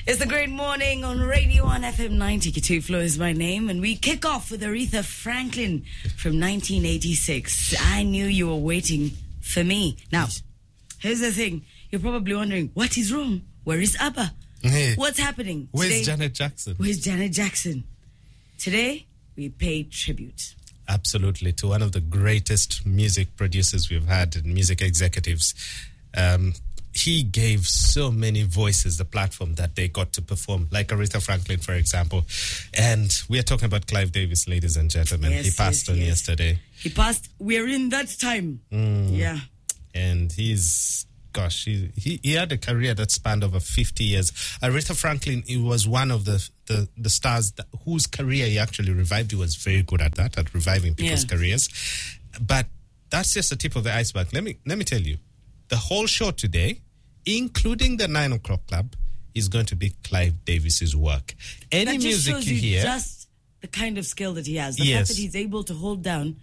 It's the Great Morning on Radio 1 FM 92. Flo is my name, and we kick off with Aretha Franklin from 1986. I knew you were waiting for me. Now, here's the thing. You're probably wondering, what is wrong? Where is ABBA? Hey. What's happening? Where's Today, Janet Jackson? Where's Janet Jackson? Today, we pay tribute. Absolutely, to one of the greatest music producers we've had and music executives. He gave so many voices the platform that they got to perform, like Aretha Franklin, for example. And we are talking about Clive Davis, ladies and gentlemen. Yes, he passed on yesterday. He passed. We're in that time. Yeah. And he had a career that spanned over 50 years. Aretha Franklin, he was one of the stars whose career he actually revived. He was very good at that, at reviving people's careers. But that's just the tip of the iceberg. Let me tell you, the whole show today, including the 9 o'clock club, is going to be Clive Davis's work. Any that just music shows you hear, just the kind of skill that he has. The fact that he's able to hold down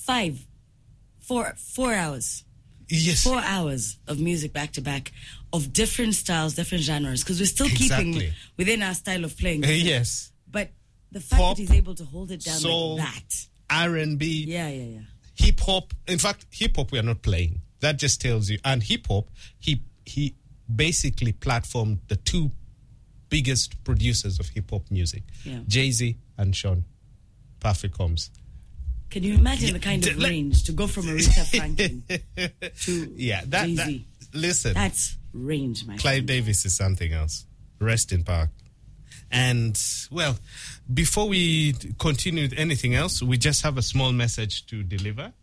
4 hours. Yes. 4 hours of music back to back of different styles, different genres, because we're still keeping within our style of playing. Yes. But the fact that he's able to hold it down soul, like that. R&B. Yeah. Hip hop. In fact, hip hop we are not playing. That just tells you. And hip hop, he basically platformed the two biggest producers of hip hop music, Jay-Z and Sean Puffy Combs. Can you imagine the kind of range to go from Aretha Franklin to Jay-Z? Listen, that's range, my Clive friend. Davis is something else. Rest in power. And, well, before we continue with anything else, we just have a small message to deliver.